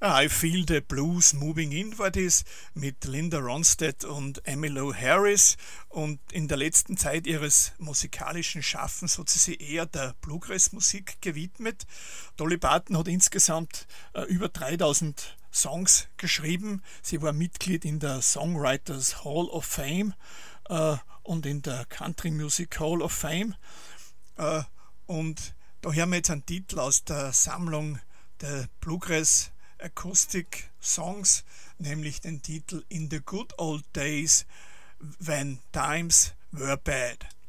I Feel the Blues Moving In war das mit Linda Ronstadt und Emmylou Harris, und in der letzten Zeit ihres musikalischen Schaffens hat sie sich eher der Bluegrass-Musik gewidmet. Dolly Parton hat insgesamt über 3000 Songs geschrieben. Sie war Mitglied in der Songwriters Hall of Fame und in der Country Music Hall of Fame. Und da hören wir jetzt einen Titel aus der Sammlung der Bluegrass Acoustic Songs, nämlich den Titel In the Good Old Days When Times Were Bad.